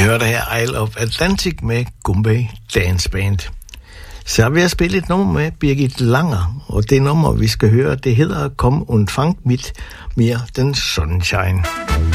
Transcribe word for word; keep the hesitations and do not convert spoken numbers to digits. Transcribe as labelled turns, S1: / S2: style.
S1: hørte her Isle of Atlantic med Goombay Dance Band. Så vil jeg spille et nummer med Birgit Langer, og det nummer, vi skal høre, det hedder Komm und fang mit mir den Sonnenschein.